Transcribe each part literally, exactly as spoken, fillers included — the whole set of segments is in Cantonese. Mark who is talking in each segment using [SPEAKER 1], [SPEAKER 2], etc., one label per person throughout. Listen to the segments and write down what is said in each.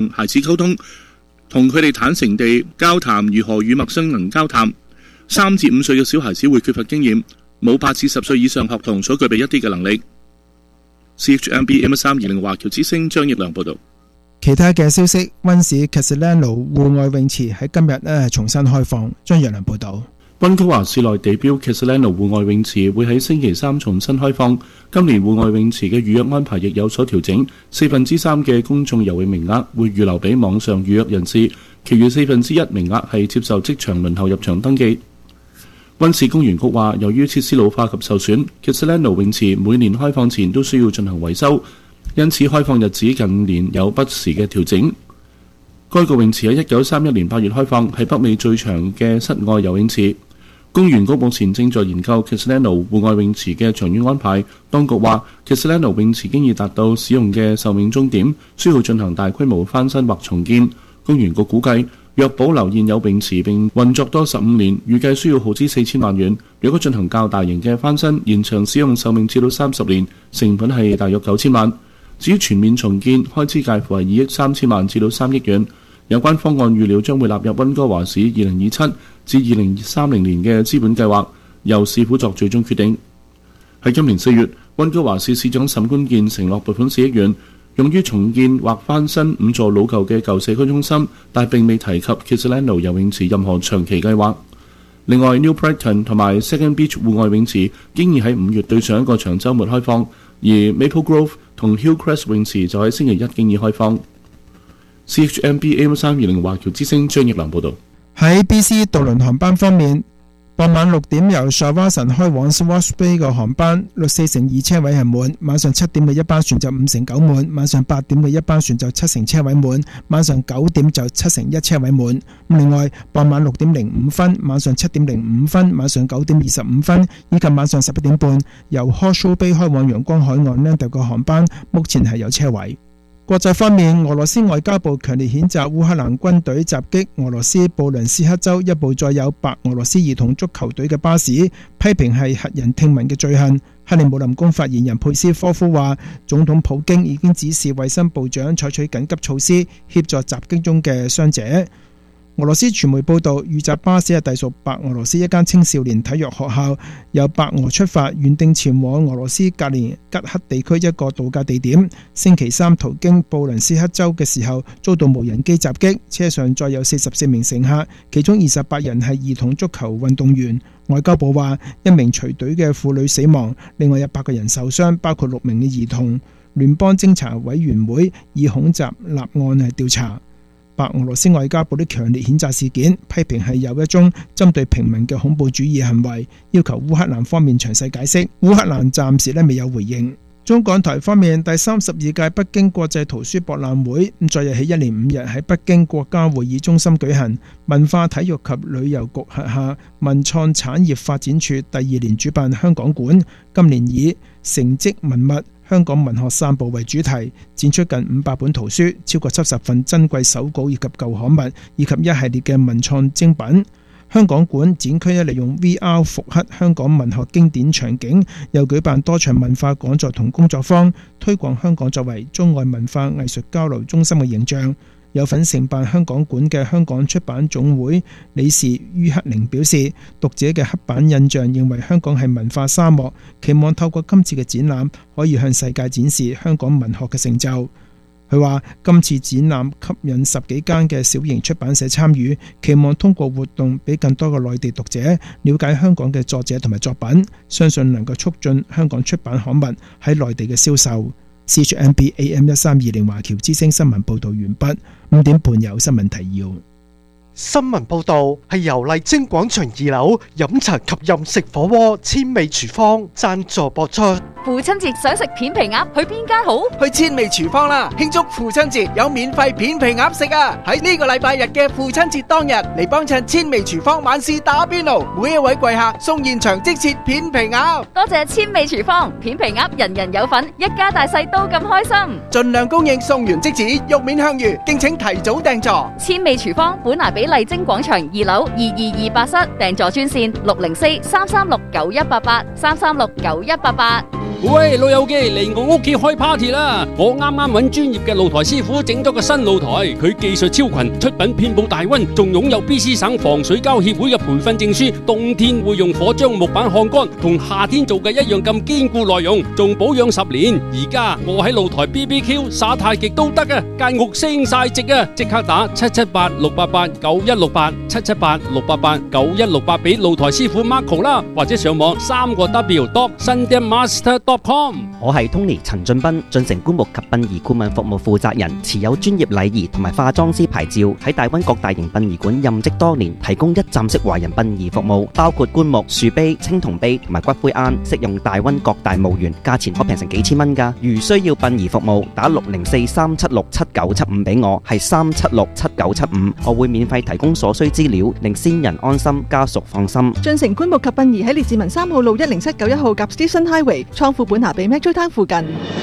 [SPEAKER 1] 孩子溝通，同佢哋坦誠地交談如何與陌生人交談。三至五歲嘅小孩子會缺乏經驗，冇八至十歲以上學童所具備一啲嘅能力。C H M B M 三二零華僑之聲張益良報道。
[SPEAKER 2] 其他嘅消息，溫市 Castelano 戶外泳池喺今日咧重新開放。張益良報道。
[SPEAKER 3] 溫哥華市內地標 Castelano 戶外泳池會喺星期三重新開放。今年戶外泳池嘅預約安排亦有所調整，四分之三嘅公眾游泳名額會預留俾網上預約人士，其餘四分之一名額係接受即場輪候入場登記。溫市公園局話，由於設施老化及受損 ，Castelano 泳池每年開放前都需要進行維修，因此開放日子近年有不時嘅調整。該個泳池喺一九三一年八月開放，係北美最長嘅室外游泳池。公園局目前正在研究 Castelano 戶外泳池嘅長遠安排。當局話 Castelano 泳池經已達到使用嘅壽命終點，需要進行大規模翻新或重建。公園局估計，若保留現有泳池並運作多十五年，預計需要耗資四千萬元。如果進行較大型嘅翻新，延長使用壽命至到三十年，成本係大約九千萬。至於全面重建，開支介乎係二億三千萬至到三億元。有關方案預料將會納入溫哥華市二零二七至二零三零年嘅資本計劃，由市府作最終決定。喺今年四月，溫哥華市市長沈觀健承諾撥款四億元，用於重建或翻新五座老舊嘅舊社區中心，但並未提及 Castelano 游泳池任何長期計劃。另外 ，New Brighton 同埋 Second Beach 戶外泳池經已喺五月對上一個長週末開放，而 Maple Grove 同 Hillcrest 泳池就喺星期一經已開放。C H M B M 三二零華僑之聲張益良報導。
[SPEAKER 2] 喺 B C 渡輪航班方面，傍晚六點由 Shawson 開往 Swash Bay 嘅航班，六四成二車位係滿；晚上七點嘅一班船就五成九滿；晚上八點嘅一班船就七成車位滿；晚上九點就七成一車位滿。另外，傍晚六點零五分、晚上七點零五分、晚上九點二十五分以及晚上十一點半由 Horseshoe Bay 開往陽光海岸呢度嘅航班，目前係有車位。國際方面，俄羅斯外交部強烈譴責烏克蘭軍隊襲擊俄羅斯布良斯克州一部載有白俄羅斯兒童足球隊嘅巴士，批評係駭人聽聞嘅罪行。克里姆林宮發言人佩斯科夫話，總統普京已經指示衛生部長採取緊急措施協助襲擊中嘅傷者。俄羅斯傳媒報道，遇襲巴士係隸屬白俄羅斯一間青少年體育學校，由白俄出發，原定前往俄羅斯格連吉克地區一個度假地點。星期三途經布倫斯克州嘅時候，遭到無人機襲擊，車上載有四十四名乘客，其中二十八人係兒童足球運動員。外交部話，一名隨隊嘅婦女死亡，另外有八個人受傷，包括六名嘅兒童。聯邦偵查委員會以恐襲立案嚟調查。白俄羅斯外交部都強烈譴責事件，批評係有一宗針對平民嘅恐怖主義行為，要求烏克蘭方面詳細解釋。烏克蘭暫時咧未有回應。中港台方面，第三十二屆北京國際圖書博覽會昨日起一連五日喺北京國家會議中心舉行。文化體育及旅遊局轄下文創產業發展處第二年主辦香港館，今年以成績文物香港文學散步為主題，展出近五百本圖書，超過七十份珍貴手稿以及舊刊物，以及一系列嘅文創精品。香港館展區咧利用 V R 復刻香港文學經典場景，又舉辦多場文化講座同工作坊，推廣香港作為中外文化藝術交流中心嘅形象。有份承辦香港館嘅香港出版總會理事于克玲表示，讀者嘅刻板印象認為香港係文化沙漠，期望透過今次嘅展覽可以向世界展示香港文學嘅成就。佢話今次展覽吸引十幾間嘅小型出版社參與，期望通過活動俾更多嘅內地讀者了解香港嘅作者同埋作品，相信能夠促進香港出版刊物喺內地嘅銷售。C H M B A M 一三二零華僑之聲新聞報道完畢。五點半有新聞提要。
[SPEAKER 4] 新聞報道係由麗晶廣場二樓飲茶及飲食火鍋千味廚房贊助播出。
[SPEAKER 5] 父親節想食片皮鴨，去邊間好？
[SPEAKER 6] 去千味廚房啦！慶祝父親節有免費片皮鴨食啊！喺呢個禮拜日嘅父親節當日嚟幫襯千味廚房晚市打邊爐，每一位貴客送現場即切片皮鴨。
[SPEAKER 5] 多謝千味廚房，片皮鴨人人有份，一家大細都咁開心。
[SPEAKER 6] 盡量供應，送完即止，肉面香魚，敬請提早訂座。
[SPEAKER 5] 千味廚房本來比麗晶廣場二樓二二二八室訂座專線六零四三三六九一八八三三六九一八八。
[SPEAKER 7] 喂，老友記嚟我屋企開 party 啦！我啱啱揾專業嘅露台師傅整咗個新露台，佢技術超群，出品遍佈大溫，仲擁有 B C 省防水膠協會嘅培訓證書。冬天會用火將木板烘乾，同夏天做嘅一樣咁堅固耐用，仲保養十年。而家我喺露台 B B Q 耍太極都得啊！間屋升晒值啊！即刻打七七八六八八九一六八七七八六八八九一六八俾露台師傅 Marco 啦，或者上網三個 W dot sundanmaster dot com。
[SPEAKER 8] 我係 Tony 陳俊斌，進城棺木及殯儀顧問服務負責人，持有專業禮儀同埋化妝師牌照，喺大溫各大型殯儀館任職多年，提供一站式華人殯儀服務，包括棺木、樹碑、青銅碑同埋骨灰龕，適用大溫各大墓園，價錢可平成幾千蚊㗎。如需要殯儀服務，打六零四三七六七九七五俾我，係三七六七九七五，我會免費提供所需資料，令先人安心，家屬放心。
[SPEAKER 9] 進城棺木及殯儀喺列治文三號路一零七九一號及 Station Highway 倉庫本拿比 Metro Town 附近。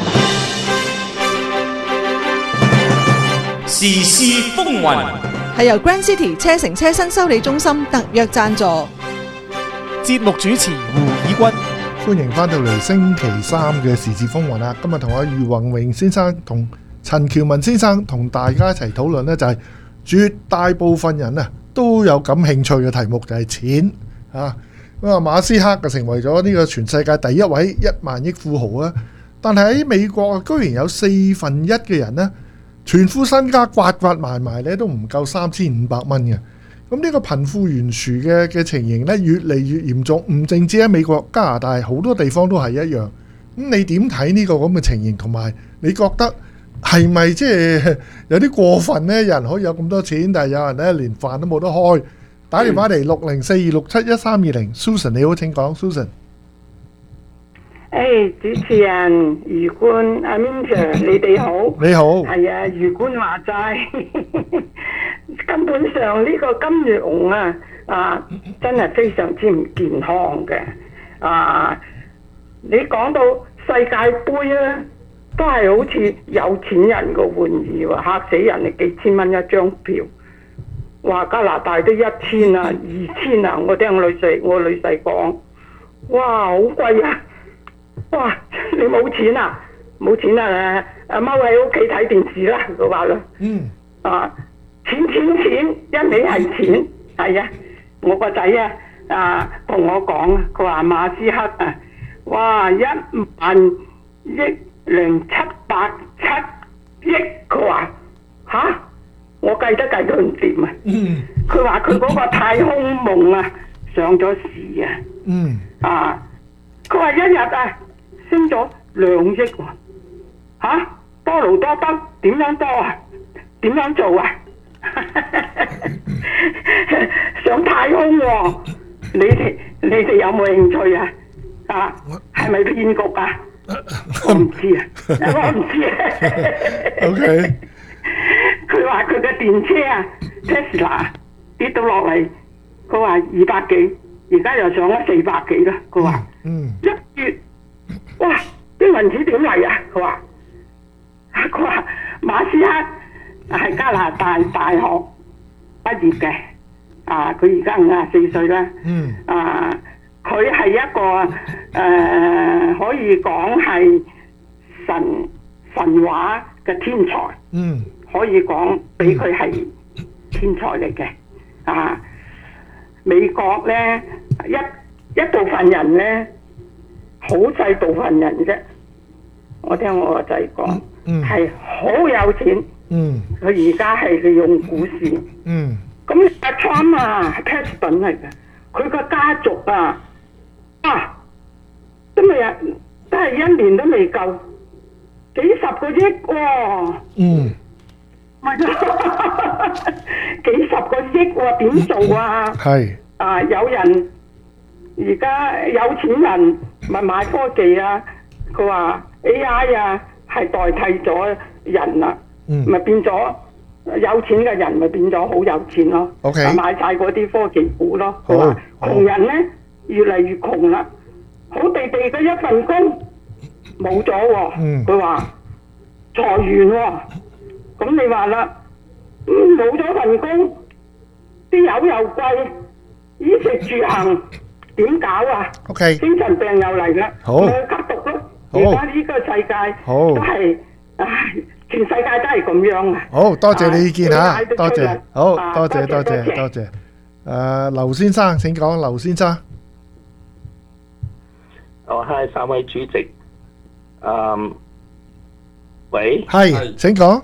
[SPEAKER 10] 時事風雲
[SPEAKER 9] 係由 Grand City 車城車新修理中心特約贊助。
[SPEAKER 4] 節目主持胡以軍，
[SPEAKER 11] 歡迎翻到嚟星期三嘅時事風雲啦！今日同阿余宏榮先生同陳喬文先生同大家一齊討論呢，就係絕大部分人啊都有感興趣嘅題目，就係錢啊！咁啊，馬斯克就成為咗呢個全世界第一位一萬億富豪啊！但係喺美國居然有四分一嘅人呢，全副身家刮刮埋埋咧都唔夠三千五百蚊嘅。咁呢個貧富懸殊嘅嘅情形咧越嚟越嚴重，唔淨止喺美國、加拿大好多地方都係一樣。咁你點睇呢個咁嘅情形？同埋你覺得係咪即係有啲過分呢？有人可以有咁多錢，但係有人咧連飯都冇得開。打電話嚟六零四二六七一三二零 ，Susan 你好，請講 Susan。
[SPEAKER 12] 誒，主持人余官阿 Min Sir，你哋好。
[SPEAKER 11] 你好。
[SPEAKER 12] 係啊，余官話齋，根本上呢個金融啊啊，真係非常之唔健康嘅啊！你講到世界盃啊，都係好似有錢人個玩意喎，嚇死人！你幾千蚊一張票，話加拿大都一千啊、二千啊，我聽我女婿我女婿講，哇，好貴啊！哇！你冇錢啊？冇錢啊！誒，踎喺屋企睇電視啦，佢話啦。嗯。啊，錢錢錢，一味係錢，係啊！我個仔啊，啊同我講，佢話馬斯克啊，哇，一萬億零七百七億，佢話吓，我計得計到唔掂啊！嗯。佢話佢嗰個太空夢啊，上咗市啊。嗯。啊，佢話一日啊。升咗兩億喎，嚇多勞多得，點樣多啊？點樣做啊？上太空喎，你哋你哋有冇興趣啊？啊，係咪騙局啊？我唔知啊，我唔知啊。OK。佢話佢嘅電車啊 ，Tesla 跌到落嚟，佢話二百幾，而家又上咗四百幾啦。佢話，嗯，一月。哇！啲銀紙點嚟啊？佢話，佢話馬斯克係加拿大大學畢業嘅，啊，佢而家五十四歲啦。嗯。啊，佢係一個誒、呃，可以講係神神話嘅天才。嗯。可以講俾佢係天才嚟嘅。啊，美國咧一一部分人咧。好細部分人啫，我聽我個仔講，係好有錢。嗯，佢而家係利用股市。嗯，咁阿 Trump 啊，係 president 嚟嘅，佢個家族啊，啊，都未啊，都係一年都未夠，幾十個億喎。嗯，咪幾十個億喎，點做啊？係啊，有人。而家有錢人咪買科技啊，佢話 A I 啊係代替咗人啦，咪、嗯、變咗有錢嘅人咪變咗好有錢咯。Okay. 買晒嗰啲科技股咯。佢話窮人咧越嚟越窮啦，好地地嘅一份工冇咗喎。佢話、嗯、裁員喎、哦，咁你話啦，冇咗份工，啲油又貴，衣食住行。點搞啊？ OK，精神病又嚟啦，好，吸毒咯，
[SPEAKER 11] 好
[SPEAKER 12] 而家呢個世界
[SPEAKER 11] 好
[SPEAKER 12] 都係，唉，全世界都係咁樣啊！
[SPEAKER 11] 好多謝你意見嚇，
[SPEAKER 12] 啊
[SPEAKER 11] 多謝，好
[SPEAKER 12] 啊
[SPEAKER 11] 多謝多
[SPEAKER 12] 多謝
[SPEAKER 11] 謝多謝。誒，劉先生請講，劉先生。
[SPEAKER 13] 哦，係三位主席。嗯，喂。
[SPEAKER 11] 係，請講。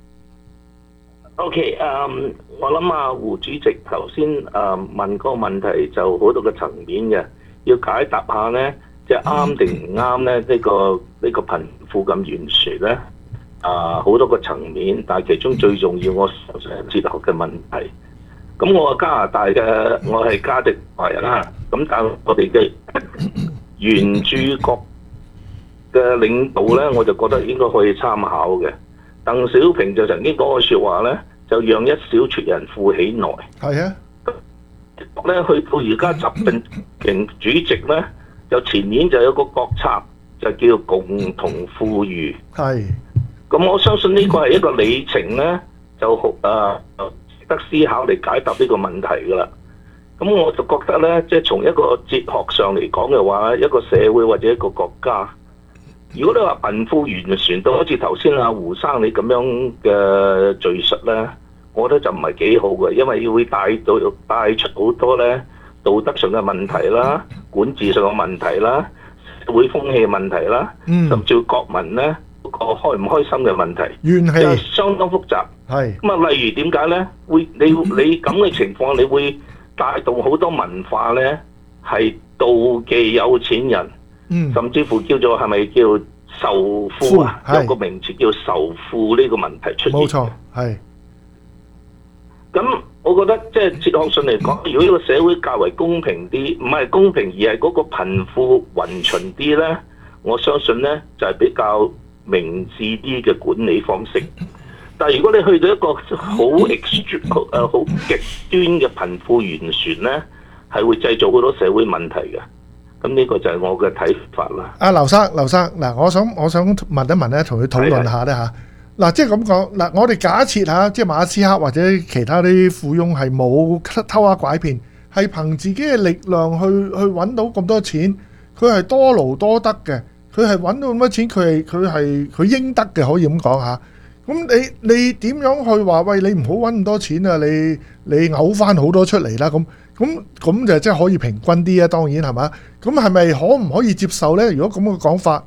[SPEAKER 13] OK，誒，我諗啊，胡主席頭先誒問嗰個問題就好多個層面嘅，要解答下咧，即係啱定唔啱咧？呢個呢個貧富咁懸殊咧，啊好多個層面，但係其中最重要，我想係哲學嘅問題。咁我係加拿大嘅，我係加籍華人啦。咁但係我哋嘅原住國嘅領導咧，我就覺得應該可以參考嘅。鄧小平就曾經講過説話咧，就讓一小撮人富起來。
[SPEAKER 11] 係啊，
[SPEAKER 13] 咧去到而家習近平主席咧，就前年就有個國策，就叫共同富裕。
[SPEAKER 11] 係。
[SPEAKER 13] 咁我相信呢個係一個里程咧，就好誒值得思考嚟解答呢個問題㗎啦。咁我就覺得咧，即係從一個哲學上嚟講嘅話，一個社會或者一個國家。如果你話貧富懸殊到好似頭先阿胡生你咁樣嘅敘述咧，我覺得就唔係幾好嘅，因為會帶到帶出好多咧道德上嘅問題啦、管治上嘅問題啦、社會風氣嘅問題啦，
[SPEAKER 11] 嗯、
[SPEAKER 13] 甚至國民咧個開唔開心嘅問題，
[SPEAKER 11] 怨氣
[SPEAKER 13] 即係相當複雜。
[SPEAKER 11] 係
[SPEAKER 13] 咁啊，例如點解咧？會你你咁嘅情況，你會帶動好多文化咧，係妒忌有錢人。
[SPEAKER 11] 嗯、
[SPEAKER 13] 甚至乎叫做係咪叫仇富啊？有個名詞叫仇富呢個問題出現。
[SPEAKER 11] 冇錯，係。
[SPEAKER 13] 咁我覺得即係哲學上嚟講，如果呢個社會較為公平啲，唔係公平而係嗰個貧富勻循啲咧，我相信咧就係比較明智啲嘅管理方式。但係如果你去到一個好 extreme 誒好極端嘅貧富懸殊咧，係會製造好多社會問題嘅。咁呢個就係我嘅睇法啦。
[SPEAKER 11] 阿劉生，劉生嗱，我想我想問一問咧，同佢討論下咧嚇。嗱，即係咁講嗱，我哋假設嚇，即係馬斯克或者其他啲富翁係冇偷呃拐騙，係憑自己嘅力量去去揾到咁多錢，佢係多勞多得嘅，佢係揾到咁多錢，佢係佢係佢應得嘅，可以咁講嚇。咁你你點樣去話喂？你唔好揾咁多錢啊！你你嘔翻好多出嚟啦咁。咁咁就即係可以平均啲啊，當然係嘛？咁係咪可唔可以接受呢？如果咁嘅講法，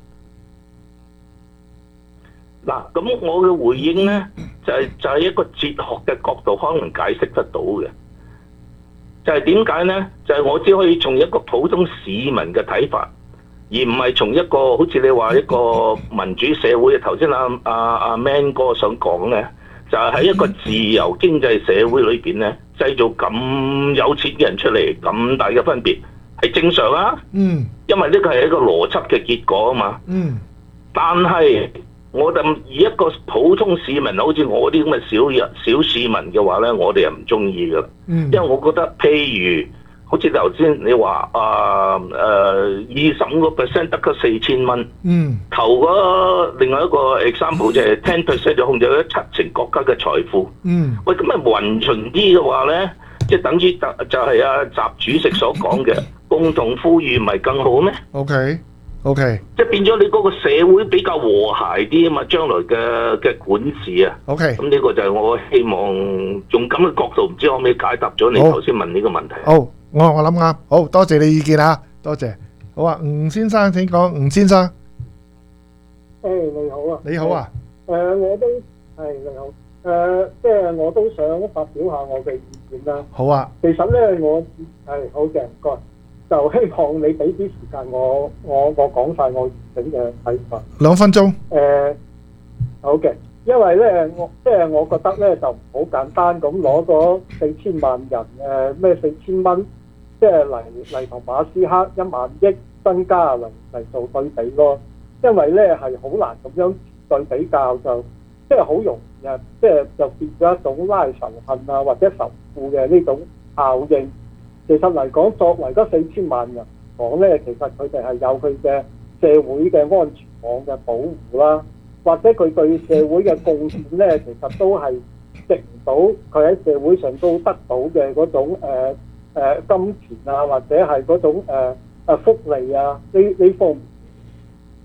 [SPEAKER 13] 嗱，咁我嘅回應呢，就係、是、就係、是、一個哲學嘅角度，可能解釋得到嘅。就係點解呢？就係、是、我只可以從一個普通市民嘅睇法，而唔係從一個好似你話一個民主社會。頭先阿阿阿 Man 哥想講呢，就係、是、喺一個自由經濟社會裏邊呢，製造咁有錢嘅人出嚟，咁大嘅分別係正常啊。
[SPEAKER 11] 嗯，
[SPEAKER 13] 因為呢個係一個邏輯嘅結果啊嘛。
[SPEAKER 11] 嗯，
[SPEAKER 13] 但係我哋以一個普通市民，好似我啲咁嘅小人小市民嘅話咧，我哋又唔中意噶啦。
[SPEAKER 11] 嗯，
[SPEAKER 13] 因為我覺得譬如好似頭先你話啊誒二十五個 percent 得個四千蚊。
[SPEAKER 11] 嗯，
[SPEAKER 13] 頭嗰另外一個 example 就係 ten percent 就控制咗七成國家嘅財富。
[SPEAKER 11] 嗯，
[SPEAKER 13] 喂，咁啊勻循啲嘅話咧，即係等於就係阿習主席所講嘅共同富裕，唔係更好咩
[SPEAKER 11] ？OK OK，
[SPEAKER 13] 即係變咗你嗰個社會比較和諧啲啊嘛，將來嘅嘅管治啊。
[SPEAKER 11] OK，
[SPEAKER 13] 咁呢個就係我希望用咁嘅角度，唔知可唔可以解答咗你頭先問呢個問題。
[SPEAKER 11] 好，我我諗啱，好多謝你意見啊，多謝。好啊，吳先生請講，吳先生。
[SPEAKER 14] 誒、hey, 你好啊！
[SPEAKER 11] 你好啊！
[SPEAKER 14] 誒、呃、我都係你好，誒、呃、即係我都想發表下我嘅意見啦。
[SPEAKER 11] 好啊！
[SPEAKER 14] 其實咧，我係好嘅，唔該。就希望你俾啲時間我，我我講晒我完整嘅睇法。
[SPEAKER 11] 兩分鐘。誒、
[SPEAKER 14] 呃，好嘅，因為咧，我即係我覺得咧，就唔好簡單咁攞咗四千萬人誒咩四千蚊，即係嚟嚟同馬斯克一萬億身家嚟嚟做對比咯。因為咧係好難咁樣對比較，就即係好容易啊，即係就變咗一種拉仇恨啊，或者仇富嘅呢種效應。其實嚟講，作為嗰四千萬人講咧，其實佢哋係有佢嘅社會嘅安全網嘅保護啦，或者佢對社會嘅貢獻咧，其實都係值唔到佢喺社會上都得到嘅嗰種誒誒、呃呃、金錢啊，或者係嗰種誒誒、呃、福利啊呢呢方面。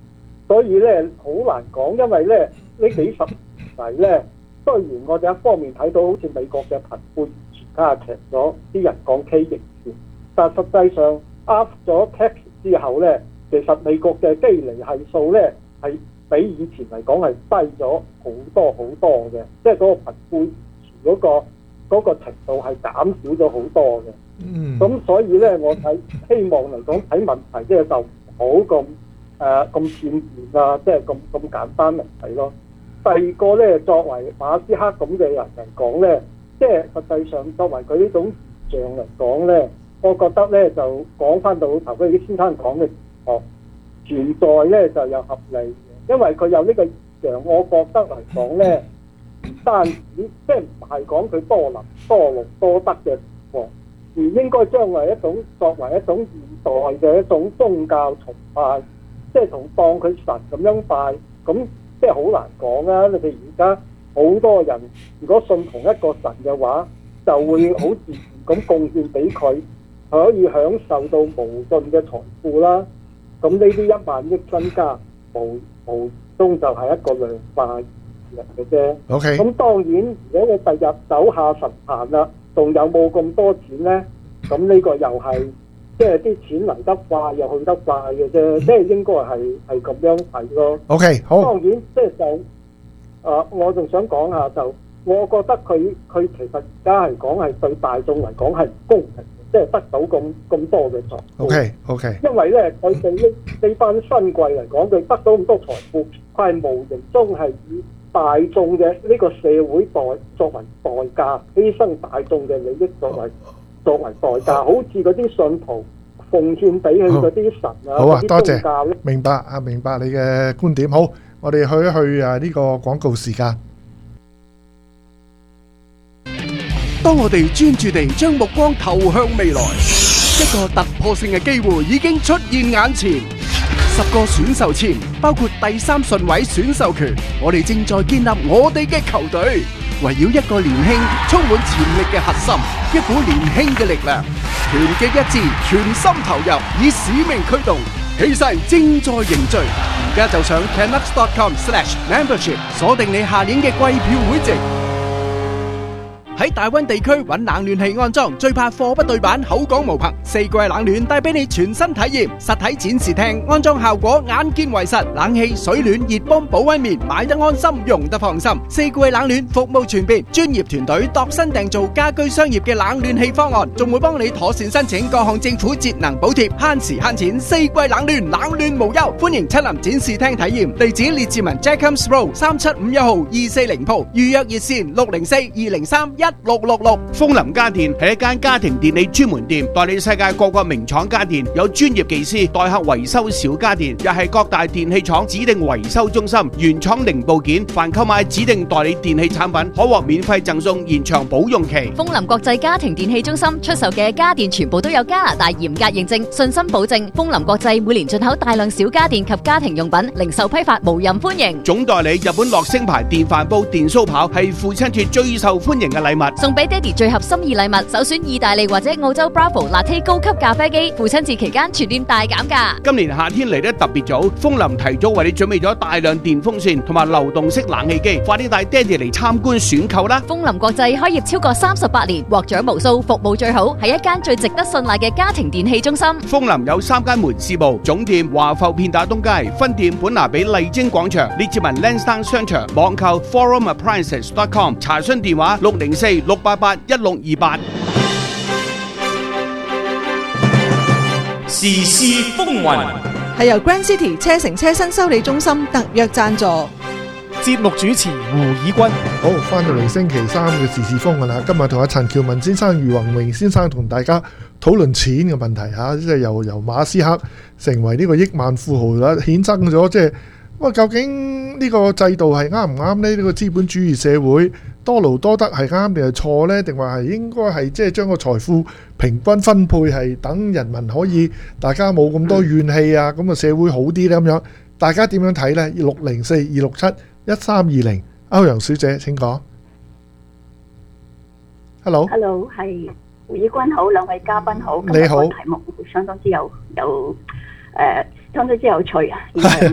[SPEAKER 14] 所以咧好難講，因為咧呢幾十年嚟咧，雖然我哋一方面睇到好似美國嘅貧富完全加劇咗，啲人講 K 型權，但實際上 up 咗 tax 之後咧，其實美國嘅基尼係數咧係比以前嚟講係低咗好多好多嘅，即係嗰個貧富完全嗰個嗰個程度係減少咗好多嘅。
[SPEAKER 11] 嗯，
[SPEAKER 14] 咁所以咧，我睇希望嚟講睇問題，即係就唔好咁誒咁片面啊，即係咁咁簡單嚟睇咯。第二個咧，作為馬斯克咁嘅人嚟講咧，即係實際上作為佢呢種現象嚟講咧，我覺得咧就講翻到頭先啲先生講嘅哦存在咧就有合理嘅，因為佢有呢個現象，我覺得嚟講咧唔單止即係唔係講佢多能多勞多得嘅情況。而應該將為一種作為一種現代嘅一種宗教崇拜，即係同當佢神咁樣拜，咁即係好難講啊！你哋而家好多人如果信同一個神嘅話，就會好自然咁貢獻俾佢，可以享受到無盡嘅財富啦。咁呢啲一萬億身家，無無中就係一個量化人嘅啫。
[SPEAKER 11] OK。
[SPEAKER 14] 咁當然，如果你第日走下神壇啦，仲有冇咁多錢呢？咁呢個又係即係啲錢嚟得快又去得快嘅啫，即係應該係係咁樣睇咯。
[SPEAKER 11] OK，好。
[SPEAKER 14] 當然即係就誒、呃，我仲想講下就，我覺得佢佢其實而家係講係對大眾嚟講係唔公平嘅，即係得到咁咁多嘅財富。
[SPEAKER 11] OK OK。
[SPEAKER 14] 因為咧，佢哋呢呢班新貴嚟講，佢得到咁多財富，佢係無形中係以大眾嘅呢個社會代作為代價，犧牲大眾嘅利益作為作為代價，好似嗰啲信徒奉獻俾佢嗰啲神啊，
[SPEAKER 11] 好啊，
[SPEAKER 14] 嗰啲
[SPEAKER 11] 多
[SPEAKER 14] 宗教咧
[SPEAKER 11] 謝，明白啊，明白你嘅觀點。好，我哋去一去啊呢個廣告時間。
[SPEAKER 6] 當我哋專注地將目光投向未來，一個突破性嘅機會已經出現眼前。十個選秀前，包括第三順位選秀權，我哋正在建立我哋嘅球隊，圍繞一個年輕、充滿潛力嘅核心，一股年輕嘅力量，團結一致，全心投入，以使命驅動，氣勢正在凝聚。而家就上 canucks dot com slash membership 鎖定你下年嘅季票會籍。喺大溫地區揾冷暖氣安裝，最怕貨不對版，口講無憑。四季冷暖帶俾你全新體驗，實體展示廳安裝效果眼見為實，冷氣、水暖、熱泵、保溫棉，買得安心，用得放心。四季冷暖服務全面，專業團隊度身訂造家居商業嘅冷暖氣方案，仲會幫你妥善申請各項政府節能補貼，慳時慳錢。四季冷暖，冷暖無憂，歡迎親臨展示廳體驗。地址列治文 Jacobs Road 三七五一號二四零鋪，預約熱線六零四二零三一六六六。
[SPEAKER 15] 豐林家電係一間家庭電器專門店，代理世界各個名廠家電，有專業技師代客維修小家電，又係各大電器廠指定維修中心，原廠零部件，凡購買指定代理電器產品，可獲免費贈送延長保用期。
[SPEAKER 5] 豐林國際家庭電器中心出售嘅家電全部都有加拿大嚴格認證，信心保證。豐林國際每年進口大量小家電及家庭用品，零售批發無任歡迎。
[SPEAKER 15] 總代理日本樂聲牌電飯煲、電酥刨係父親節最受歡迎嘅禮物，
[SPEAKER 5] 送俾爹哋最合心意禮物，首選意大利或者澳洲 Bravo Latte 高級咖啡機。父親節期間全店大減價。
[SPEAKER 15] 今年夏天嚟得特別早，豐林提早為你準備咗大量電風扇同埋流動式冷氣機，快啲帶爹哋嚟參觀選購啦！
[SPEAKER 5] 豐林國際開業超過三十八年，獲獎無數，服務最好，係一間最值得信賴嘅家庭電器中心。
[SPEAKER 15] 豐林有三間門市部，總店華埠片打東街，分店本拿比麗晶廣場，列治文 Lansdowne 商場，網購 forum appliances dot com， 查詢電話六零四六八八一六二八。
[SPEAKER 10] 時事風雲
[SPEAKER 9] 係由 Grand City 車城車新修理中心特約贊助。
[SPEAKER 4] 節目主持胡以軍。
[SPEAKER 11] 好，翻到嚟星期三嘅時事風雲啦。今日同阿陳喬文先生、余宏榮先生同大家討論錢嘅問題嚇，即係由由馬斯克成為呢個億萬富豪啦，衍生咗即係哇，究竟呢個制度係啱唔啱呢？呢、呢個資本主義社會多勞多得係啱定係錯呢？定話係應該係即係將個財富平均分配，係等人民可以大家冇咁多怨氣啊，咁啊社會好啲呢？咁樣大家點樣睇呢？六零四二六七一三二零，歐陽小姐請講。Hello，
[SPEAKER 16] Hello， 係胡以軍好，兩位嘉賓好。
[SPEAKER 11] 你好。
[SPEAKER 16] 題目相當之有有誒。相當之有趣啊！應該咁講。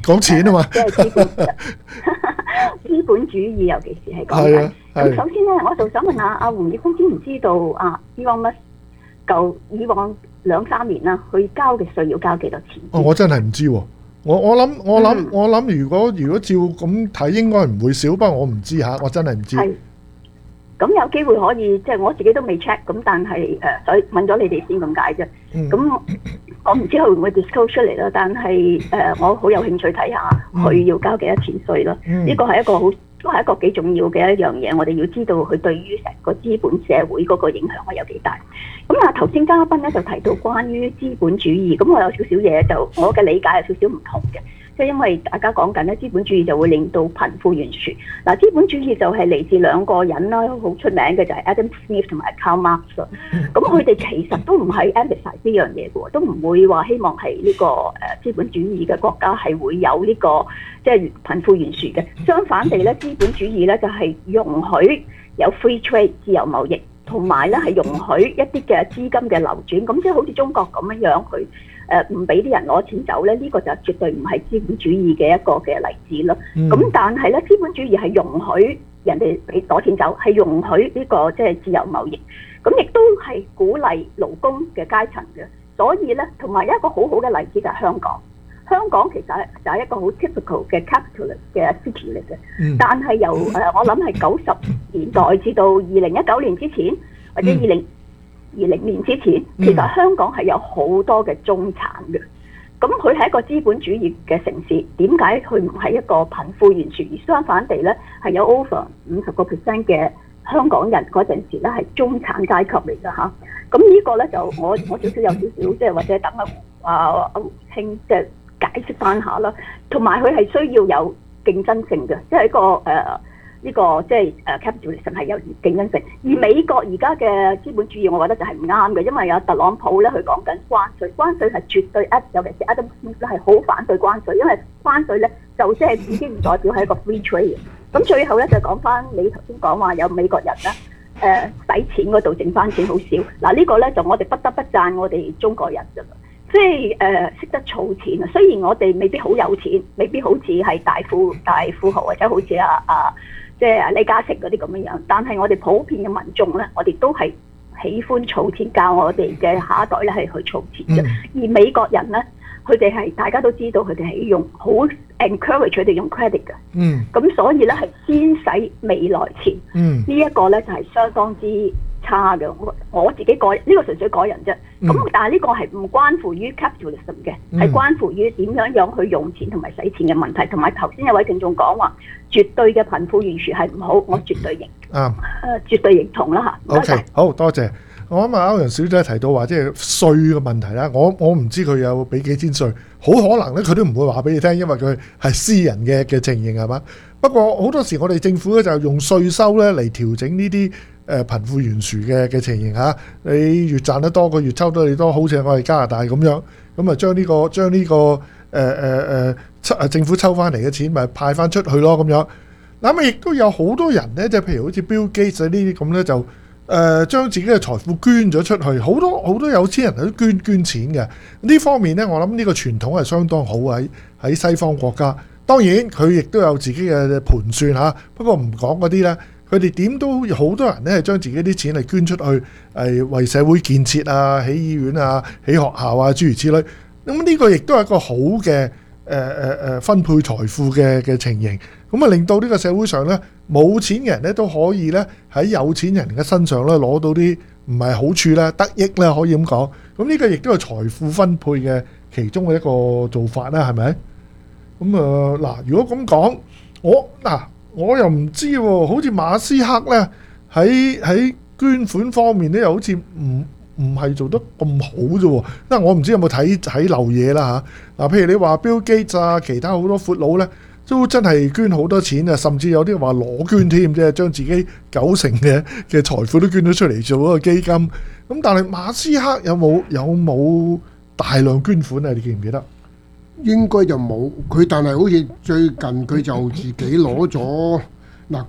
[SPEAKER 11] 講錢啊嘛，
[SPEAKER 16] 即係資本資本主義，尤其是係講緊。
[SPEAKER 11] 係啊，
[SPEAKER 16] 咁
[SPEAKER 11] 係
[SPEAKER 16] 首先咧，我就想問下阿胡業峰知唔知道啊？Elon Musk舊以往兩三年啦，佢交嘅稅要交幾多錢？
[SPEAKER 11] 哦，我真係唔知喎。我我諗我諗我諗，如果如果照咁睇，應該唔會少，不過我唔知嚇，我真係唔知。
[SPEAKER 16] 係。咁有機會可以，即係我自己都未 check，咁但係誒，所以問咗你哋先咁解啫。咁我唔知佢會唔會 disclose 出嚟啦，但係誒，我好有興趣睇下佢要交幾多錢稅咯。呢個係一個好都係一個幾重要嘅一樣嘢，我哋要知道佢對於成個資本社會嗰個影響係有幾大。咁啊，頭先嘉賓咧就提到關於資本主義，咁我有少少嘢就我嘅理解有少少唔同嘅。即係因為大家講緊咧，資本主義就會令到貧富懸殊。嗱，資本主義就係嚟自兩個人啦，好出名嘅就係 Adam Smith 同埋 Karl Marx。咁佢哋其實都唔係 emphasize 呢樣嘢嘅喎，都唔會話希望係呢個誒資本主義嘅國家係會有呢個即係貧富懸殊嘅。相反地咧，資本主義咧就係容許有 free trade 自由貿易，同埋咧係容許一啲嘅資金嘅流轉。咁即係好似中國咁樣樣佢。誒唔俾啲人攞錢走咧，呢、這個就絕對唔係資本主義嘅一個嘅例子咯。咁、嗯、但係咧，資本主義係容許人哋俾攞錢走，係容許呢、這個即係、就是、自由貿易。咁亦都係鼓勵勞工嘅階層嘅。所以咧，同埋一個好好嘅例子就係香港。香港其實就係一個好 typical 嘅 capitalist 嘅 city 嚟嘅。嗯、但係由誒、呃、我諗係九十年代至到二零一九年之前，或者二零二零年之前，其實香港係有好多嘅中產嘅，咁佢係一個資本主義嘅城市，點解佢唔係一個貧富懸殊？而相反地咧，係有 over 五十個 percent 嘅香港人嗰陣時咧係中產階級嚟㗎嚇。咁呢個咧就我我少少有少少即係或者等阿啊阿興即係解釋翻下啦。同埋佢係需要有競爭性嘅，即係一個誒。呃呢、這個即係誒 capitalism 係有競爭性，而美國而家嘅資本主義，我覺得就係唔啱嘅，因為有特朗普咧，佢講緊關稅，關稅係絕對一，尤其是 Adam Smith 咧係好反對關稅，因為關稅咧就即係已經唔代表係一個 free trade。咁最後咧就講翻你頭先講話有美國人咧誒使錢嗰度剩翻錢好少，嗱、這個、呢個咧就我哋不得不讚我哋中國人㗎啦，即係誒識得儲錢啊！雖然我哋未必好有錢，未必好似係大富大富豪或者好似啊啊〜即係李嘉誠嗰啲咁樣樣，但係我哋普遍嘅民眾咧，我哋都係喜歡儲錢，教我哋嘅下一代咧係去儲錢嘅。嗯、而美國人咧，佢哋係大家都知道，佢哋係用好 encourage 佢哋用 credit 嘅。嗯。咁所以咧係先使未來錢。嗯。呢一個咧就係相當之差嘅。我我自己個呢、呢個純粹個人啫。咁、嗯、但係呢個係唔關乎於 capitalism 嘅，係、嗯、關乎於點樣樣去用錢同埋使錢嘅問題。同埋頭先有位聽眾講話，絕對嘅貧富懸殊係唔好，我絕對認。啱、嗯。誒，絕對認同啦嚇。
[SPEAKER 11] O K，好多謝。我諗啊，歐陽小姐提到話，即係稅嘅問題啦。我我唔知佢有俾幾千稅，好可能咧，佢都唔會話俾你聽，因為佢係私人嘅嘅情形係嘛。不過好多時我哋政府咧就用稅收咧嚟調整呢啲誒貧富懸殊嘅嘅情形嚇。你越賺得多，佢越抽得你多，好似我哋加拿大咁樣，咁啊將呢個將呢個誒誒誒抽政府抽翻嚟嘅錢，咪派翻出去咯咁樣。嗱咁亦都有好多人咧，即係譬如好似 Bill Gates 呢啲咁咧就。誒、呃、將自己嘅財富捐咗出去，好多好多有錢人都捐捐錢嘅。呢方面呢，我諗呢個傳統係相當好喺喺西方國家。當然佢亦都有自己嘅盤算嚇，不過唔講嗰啲呢，佢哋點都好多人呢係將自己啲錢嚟捐出去，係為社會建設啊、起醫院啊、起學校啊諸如此類。咁呢個亦都係一個好嘅誒誒誒分配財富嘅嘅情形。咁啊，令到呢個社會上咧冇錢嘅人咧都可以咧喺有錢人嘅身上咧攞到啲唔係好處啦、得益啦，可以咁講。咁呢個亦都係財富分配嘅其中嘅一個做法啦，係咪？咁啊嗱，如果咁講，我嗱、啊、我又唔知喎，好似馬斯克咧喺喺捐款方面咧，又好似唔唔係做得咁好啫喎。因為我唔知有冇睇睇漏嘢啦嚇。嗱、啊，譬如你話 Bill Gates啊，其他好多闊佬咧。都真係捐好多錢啊！甚至有啲話裸捐添，即係將自己九成嘅嘅財富都捐咗出嚟做一個基金。咁但係馬斯克有冇有冇大量捐款啊？你記唔記得？
[SPEAKER 17] 應該就冇佢，但係好似最近佢就自己攞咗嗱，佢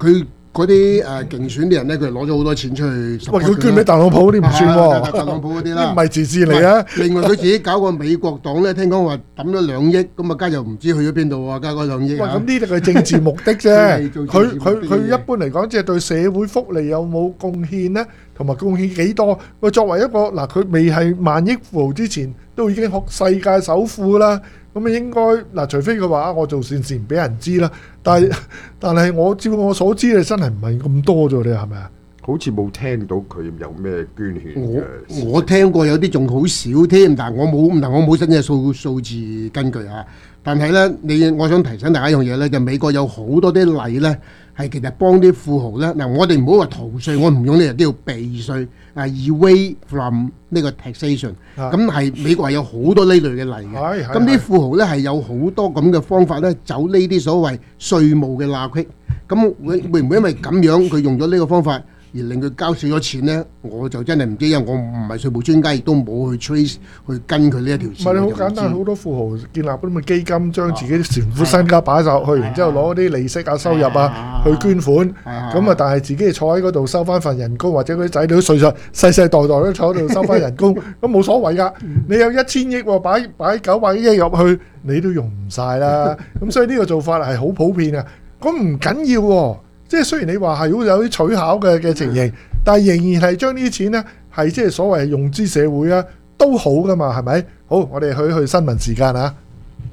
[SPEAKER 17] 嗰啲誒競選啲人咧，佢係攞咗好多錢出去。
[SPEAKER 11] 喂，佢捐俾特朗普啲唔算喎，
[SPEAKER 17] 特朗普嗰啲啦，
[SPEAKER 11] 唔係慈善嚟啊！
[SPEAKER 17] 另外佢自己搞個美國黨咧，聽講話抌咗兩億，咁啊家又唔知去咗邊度喎，加嗰兩億。
[SPEAKER 11] 喂，咁呢啲係政治目的啫。佢佢佢一般嚟講，即係對社會福利有冇貢獻咧？同埋貢獻幾多？喂，作為一個嗱，佢未係萬億富豪之前，都已經學世界首富啦。咁啊，應該嗱，除非佢話啊，我做善事唔俾人知啦。但係但係我照我所知，你真係唔係咁多咗，你係咪啊？
[SPEAKER 18] 好似冇聽到佢有咩捐獻嘅。
[SPEAKER 17] 我我聽過有啲仲好少添，但係我冇嗱，我冇真嘅數數字根據啊。但係咧，你我想提醒大家一樣嘢咧，就美國有好多啲例咧，係其實幫啲富豪咧。嗱，我哋唔好話逃稅，我唔用呢個叫避稅啊 ，away from 呢個 taxation。咁係美國係有好多呢類嘅例嘅。咁啲富豪咧係有好多咁嘅方法咧，走呢啲所謂稅務嘅罅隙。咁會會唔會因為咁樣佢用咗呢個方法而令佢交少咗錢咧？我就真係唔知，因為我唔係稅務專家，亦都冇去 trace 去跟佢呢一條線。
[SPEAKER 11] 唔係，你好簡單，好多富豪建立嗰啲咁嘅基金，將自己啲全副身家擺晒落去，然之後攞啲利息啊、收入啊去捐款。咁啊，但係自己坐喺嗰度收翻份人工，或者嗰啲仔女都歲數世世代代都坐喺度收翻人工，咁冇所謂㗎。你有一千億喎，擺擺九百億入去，你都用唔晒啦。咁所以呢個做法係好普遍啊。咁唔緊要喎。即係雖然你話係好有啲取巧嘅嘅情形，但係仍然係將呢啲錢呢係即係所謂用之社會啊，都好噶嘛，係咪？好，我哋去去新聞時間啊！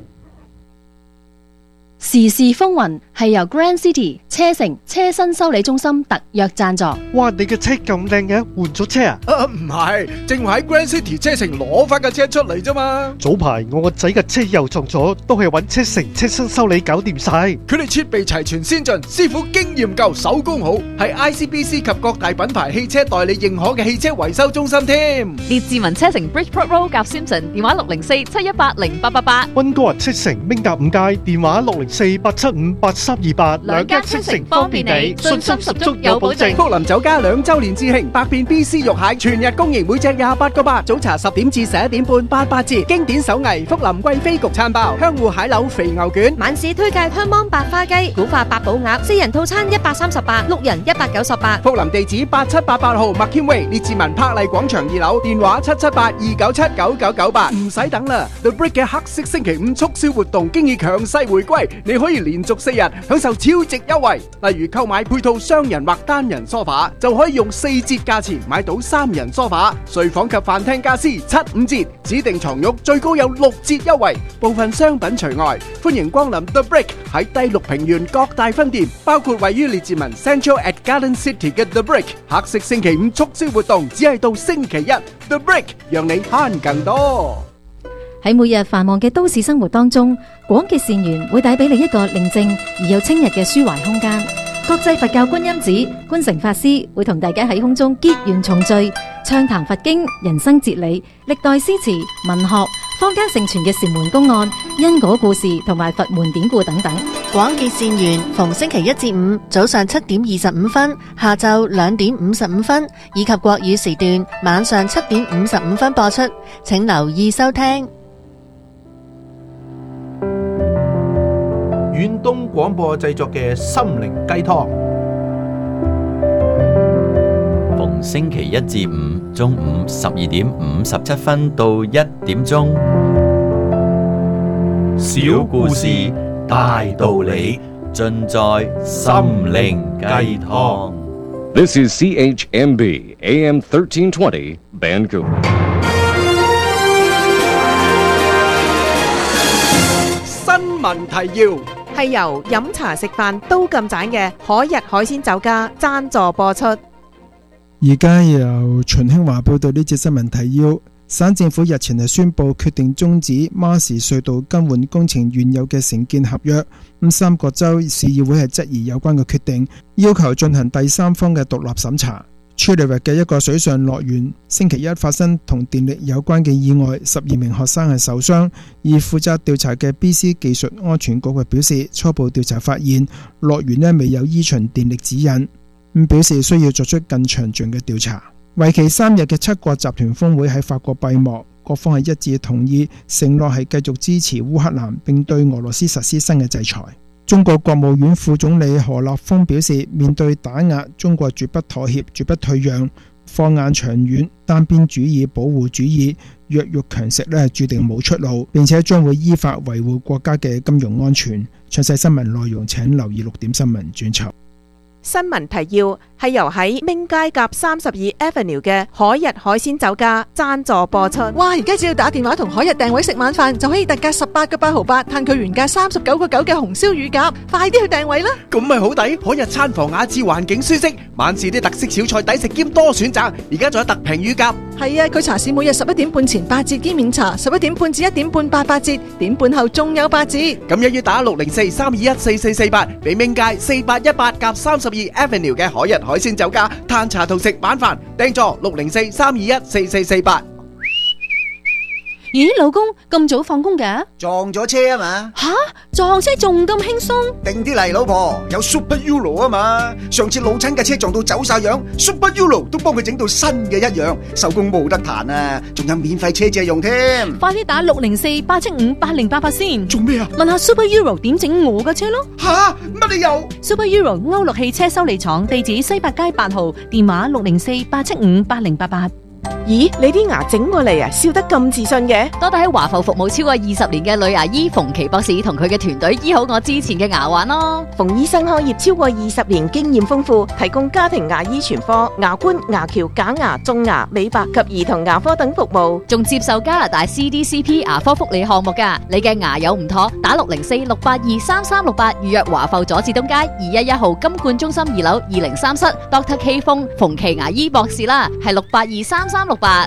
[SPEAKER 19] 時事風雲係由 Grand City 車城車身修理中心特約贊助。
[SPEAKER 4] 哇！你嘅車咁靚嘅，換咗車啊？
[SPEAKER 6] 啊，唔係，正話喺 Grand City 車城攞翻架車出嚟啫嘛。
[SPEAKER 4] 早排我個仔嘅車又撞咗，都係揾車城車身修理搞掂晒。
[SPEAKER 6] 佢哋設備齊全先進，師傅經驗夠，手工好，係 I C B C 及各大品牌汽車代理認可嘅汽車維修中心添。
[SPEAKER 5] 列治文車城 Bridgeport Road 夾 Simpson， 電話六零四七一八零八八八。
[SPEAKER 4] 溫哥華車城明達五街，電話六零四八七五八三二八。
[SPEAKER 5] 兩間車城方便你，信心十足有保證。
[SPEAKER 6] 福林酒家兩週年致慶，百變 B C 肉蟹全日供應，每隻廿八個八。早茶十點至十一點半，八八折。經典手藝福林貴妃焗餐包，香芋蟹柳肥牛卷。
[SPEAKER 20] 晚市推介香芒白花雞、古法八寶鴨，四人套餐一百三十八，六人一百九十八。
[SPEAKER 6] 福林地址八七八八號麥謙威列治文柏麗廣場二樓，電話七七八二九七九九九八。唔使等啦 ，The Brick 嘅黑色星期五促銷活動經已強勢回歸，你可以連續四日享受超值優惠。例如購買配套雙人或單人梳化，就可以用四折價錢買到三人梳化。睡房及飯廳家私七五折，指定床褥最高有六折優惠，部分商品除外。歡迎光臨 The Brick 喺第六平原各大分店，包括位於列治文 Central at Garden City 嘅 The Brick 黑色星期五促銷活動，只係到星期一。The Brick 讓你慳更多。
[SPEAKER 19] 喺每日繁忙嘅都市生活當中，廣結善緣會帶俾你一個寧靜而又清逸嘅抒懷空間。國際佛教觀音寺觀誠法師會同大家喺空中結緣重聚，暢談佛經、人生哲理、歷代詩詞、文學、坊間盛傳嘅禪門公案、因果故事同埋佛門典故等等。
[SPEAKER 20] 廣結善緣，逢星期一至五早上七點二十五分、下晝兩點五十五分，以及國語時段晚上七點五十五分播出，請留意收聽。
[SPEAKER 21] 遠東廣播製作嘅心靈雞湯，
[SPEAKER 22] 逢星期一至五中午十二點五十七分到一點鐘，小故事大道理，盡在心靈雞湯。
[SPEAKER 23] This is C H M B A M thirteen twenty Vancouver。
[SPEAKER 6] 新聞提要。
[SPEAKER 24] 係由飲茶食飯都咁賺嘅海逸海鮮酒家贊助播出。
[SPEAKER 2] 而家由秦興華報道呢節新聞提要。省政府日前係宣布決定終止馬士隧道更換工程原有嘅承建合約。咁三個州市議會係質疑有關嘅決定，要求進行第三方嘅獨立審查。處理域嘅一個水上樂園星期一發生同電力有關嘅意外，十二名學生係受傷。而負責調查嘅 B C 技術安全局表示，初步調查發現樂園呢未有依循電力指引，咁表示需要作出更詳盡嘅調查。為期三日嘅七國集團峰會喺法國閉幕，各方係一致同意承諾係繼續支持烏克蘭，並對俄羅斯實施新嘅制裁。 中國國務院副總理何立峰表示，面對打壓，中國絕不妥協，絕不退讓，放眼長遠，單邊主義、保護主義、弱肉強食呢，注定冇出路，並且將會依法維護國家嘅金融安全。詳細新聞內容請留意六點新聞專輯。
[SPEAKER 24] 新聞提要係由喺明街夾三十二 Avenue 嘅海日海鮮酒家贊助播出。
[SPEAKER 9] 哇！而家只要打電話同海日訂位食晚飯，就可以特價十八個八毫八，嘆佢原價三十九個九嘅紅燒乳鴿，快啲去訂位啦！
[SPEAKER 6] 咁咪好抵，海日餐房雅致，環境舒適，晚市啲特色小菜抵食兼多選擇，而家仲有特平乳鴿。
[SPEAKER 9] 係啊，佢茶市每日十一點半前八折兼免茶，十一點半至一點半八八折，點半後仲有八折。
[SPEAKER 6] 咁一於打六零四三二一四四四八，俾明街四八一八夾三十二 Avenue 嘅海日海鮮酒家嘆茶同食晚飯，訂座六零四三二一四四四八。
[SPEAKER 1] 咦，老公咁早放工嘅？
[SPEAKER 3] 撞咗車啊嘛！
[SPEAKER 1] 吓，撞車仲咁輕鬆？
[SPEAKER 3] 定啲嚟，老婆，有 Super Euro 啊嘛！上次老親嘅車撞到走晒樣 ，Super Euro 都幫佢整到新嘅一樣，手工冇得彈啊！仲有免費車借用添。
[SPEAKER 1] 快啲打六零四八七五八零八八先。
[SPEAKER 3] 做咩啊？
[SPEAKER 1] 問下 Super Euro 點整我嘅車咯。
[SPEAKER 3] 吓，乜你又
[SPEAKER 1] ？Super Euro 歐陸汽車修理廠，地址西八街八號，電話六零四八七五八零八八。
[SPEAKER 24] 咦，你啲牙整過嚟啊，笑得咁自信嘅？
[SPEAKER 5] 多得喺華埠服務超過二十年嘅女牙醫馮琪博士同佢嘅團隊醫好我之前嘅牙患咯。
[SPEAKER 24] 馮醫生開業超過二十年，經驗豐富，提供家庭牙醫全科、牙冠、牙橋、假牙、種牙、美白及兒童牙科等服務，
[SPEAKER 5] 仲接受加拿大 C D C P 牙科福利項目㗎。你嘅牙有唔妥，打六零四六八二三三六八預約華埠佐治東街二一一號金冠中心二樓二零三室 Doctor K 風馮琪牙醫博士啦，係六八二三三六八。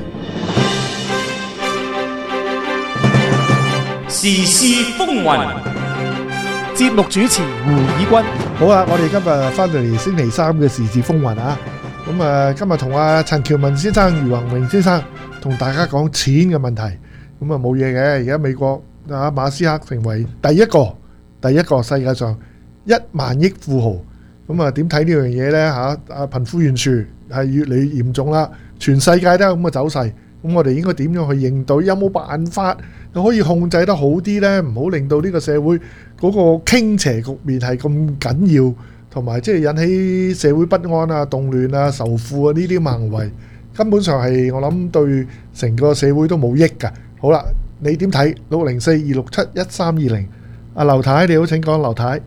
[SPEAKER 10] 時事風雲，
[SPEAKER 21] 節目主持胡以軍。
[SPEAKER 11] 好啦，我哋今日翻到嚟星期三嘅時事風雲啊！咁啊，今日同阿陳喬文先生、余宏榮先生同大家講錢嘅問題。咁啊冇嘢嘅，而家美國啊馬斯克成為第一個第一個世界上一萬億富豪。咁啊點睇呢樣嘢呢？嚇啊貧富懸殊係越嚟越嚴重啦，全世界都有咁嘅走勢。咁我哋應該點樣去應對？有冇辦法可以控制得好啲呢？唔好令到呢個社會嗰個傾斜局面係咁緊要，同埋即係引起社會不安啊、動亂啊、仇富啊呢啲行為，根本上係我諗對成個社會都冇益㗎。好啦，你點睇？六零四二六七一三二零，阿劉太你好，請講，劉太。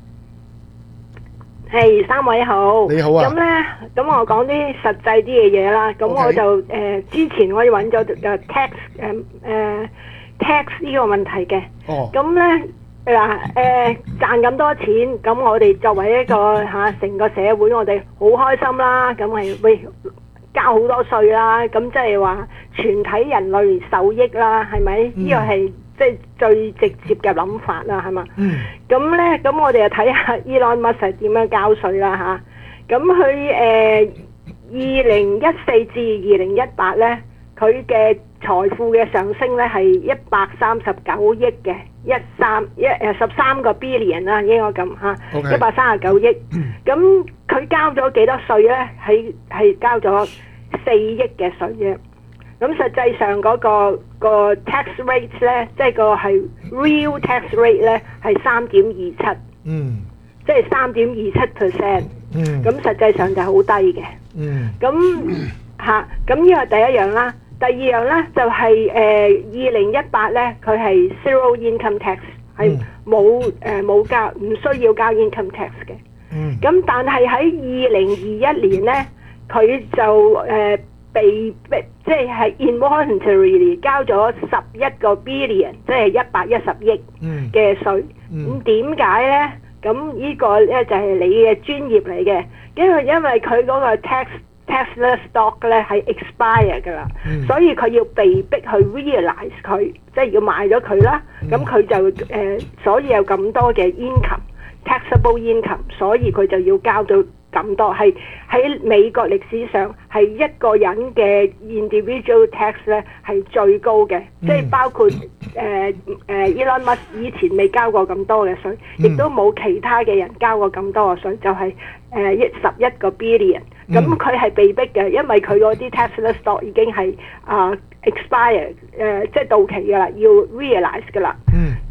[SPEAKER 7] 係，三位好，
[SPEAKER 11] 你好啊。
[SPEAKER 7] 咁咧，咁我講啲實際啲嘅嘢啦。咁我就誒、呃、之前我揾咗誒 tax 誒誒 tax 呢個問題嘅。哦。咁咧嗱誒賺咁多錢，咁我哋作為一個嚇成個社會，我哋好開心啦。咁係喂交好多稅啦，咁即係話全體人類受益啦，係咪？呢個係即係最直接嘅諗法啦，係嘛？嗯。咁咧，咁我哋就睇下 Elon Musk 係點樣交稅啦吓。咁佢誒二零一四至二零一八咧，佢嘅財富嘅上升咧係一百三十九億嘅，一三一誒十三個 billion 啦，應該咁吓，一百三十九億。咁佢交咗幾多稅咧？係係交咗四億嘅稅嘅。咁實際上嗰、那個、那個 tax rate 咧，即係個係 real tax rate 咧，係三點二七，嗯，即係三點二七 percent，嗯，咁實際上就好低嘅，嗯，咁嚇，咁呢個第一樣啦，第二樣咧就係誒二零一八咧，佢、呃、係 zero income tax，係冇誒冇交，唔需要交 income tax 嘅，嗯，咁但係喺二零二一年咧，佢就誒。呃被逼即係 involuntarily 交咗十一個 billion， 即係一百一十億嘅稅。咁點解咧？咁呢個咧就係、是、你嘅專業嚟嘅，因為因為佢嗰個 tax Tesla stock 咧係 expire 㗎啦，嗯、所以佢要被逼去 realize 佢，即係要賣咗佢啦。咁佢、嗯、就誒、呃，所以有咁多嘅 income taxable income， 所以佢就要交到。咁多係喺美國歷史上係一個人嘅 individual tax 咧係最高嘅，嗯、即係包括誒誒、呃呃、Elon Musk 以前未交過咁多嘅稅，亦、嗯、都冇其他嘅人交過咁多嘅稅，就係誒一十一個 billion。咁佢係被逼嘅，因為佢嗰啲 Tesla stock 已經係啊、呃、expire 誒、呃，即係到期㗎啦，要 realize 㗎啦。咁、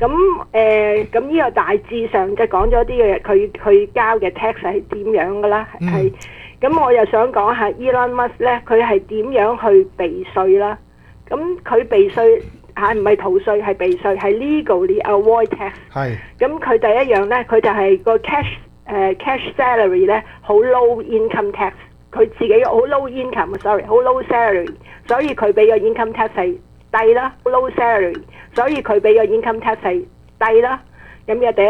[SPEAKER 7] 咁誒咁呢個大致上即係講咗啲嘅佢佢交嘅 tax 係點樣噶啦，係咁、嗯、我又想講下 Elon Musk 咧，佢係點樣去避稅啦？咁佢避稅係唔係逃稅係避稅，係 legally avoid tax。係。咁佢第一樣咧，佢就係個 cash 誒、uh, cash salary 咧好 low income tax， 佢自己好 low income，sorry 好 low salary， 所以佢俾個 income tax 係低啦 ，low salary， 所以佢俾個 income tax 係低啦。咁嘅第一